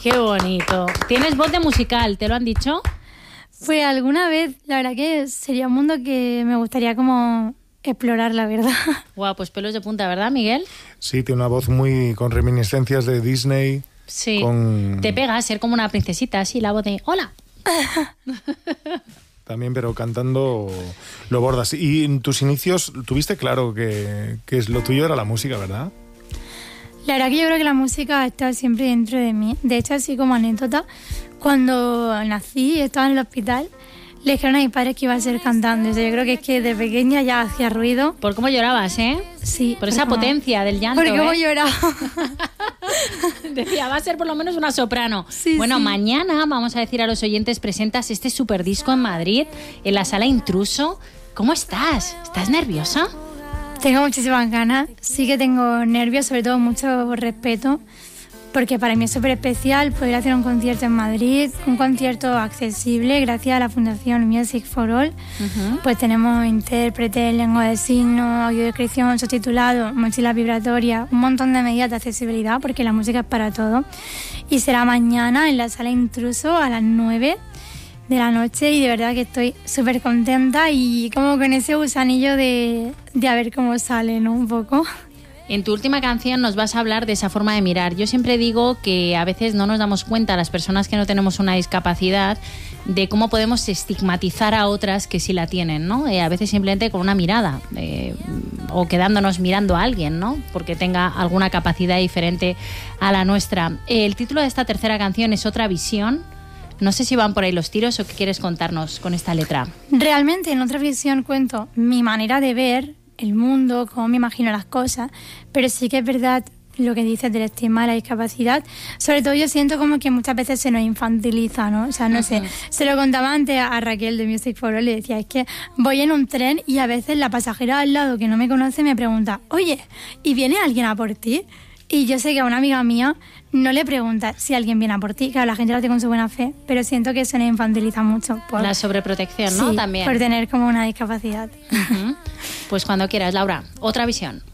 Qué bonito. ¿Tienes voz de musical? ¿Te lo han dicho? Pues alguna vez, la verdad que sería un mundo que me gustaría como explorar, la verdad. Guau, pues pelos de punta, ¿verdad, Miguel? Sí, tiene una voz muy con reminiscencias de Disney. Sí. Con... Te pega a ser como una princesita, así, la voz de ¡hola! También, pero cantando lo bordas. Y en tus inicios tuviste claro que lo tuyo era la música, ¿verdad? La verdad que yo creo que la música está siempre dentro de mí. De hecho, así como anécdota, cuando nací y estaba en el hospital, le dijeron a mis padres que iba a ser cantante. O sea, yo creo que es que de pequeña ya hacía ruido. Por cómo llorabas, ¿eh? Sí. Por esa potencia del llanto, Por cómo lloraba. Decía, va a ser por lo menos una soprano. Sí, bueno, sí. mañana, vamos a decir a los oyentes, presentas este superdisco en Madrid, en la Sala Intruso. ¿Cómo estás? ¿Estás nerviosa? Tengo muchísimas ganas. Sí que tengo nervios, sobre todo mucho respeto, porque para mí es súper especial poder hacer un concierto en Madrid, un concierto accesible gracias a la Fundación Music for All. Pues tenemos intérpretes, lengua de signos, audiodescripción, subtitulado, mochila vibratoria, un montón de medidas de accesibilidad porque la música es para todo. Y será mañana en la Sala Intruso a las 9 de la noche y de verdad que estoy súper contenta y como con ese gusanillo de a ver cómo sale, ¿no? Un poco. En tu última canción nos vas a hablar de esa forma de mirar. Yo siempre digo que a veces no nos damos cuenta, las personas que no tenemos una discapacidad, de cómo podemos estigmatizar a otras que sí la tienen, ¿no? A veces simplemente con una mirada o quedándonos mirando a alguien, ¿no? Porque tenga alguna capacidad diferente a la nuestra. El título de esta tercera canción es Otra Visión. No sé si van por ahí los tiros o qué quieres contarnos con esta letra. Realmente en Otra Visión cuento mi manera de ver el mundo, cómo me imagino las cosas, pero sí que es verdad lo que dices del estigma de la discapacidad. Sobre todo yo siento como que muchas veces se nos infantiliza, ¿no? O sea, no sé, se lo contaba antes a Raquel de Music for All, le decía, es que voy en un tren y a veces la pasajera al lado que no me conoce me pregunta, oye, ¿y viene alguien a por ti? Y yo sé que a una amiga mía no le pregunta si alguien viene a por ti. Claro, la gente lo hace con su buena fe, pero siento que se nos infantiliza mucho. Por la sobreprotección, ¿no? Sí, también. por tener como una discapacidad. Pues cuando quieras, Laura. Otra Visión.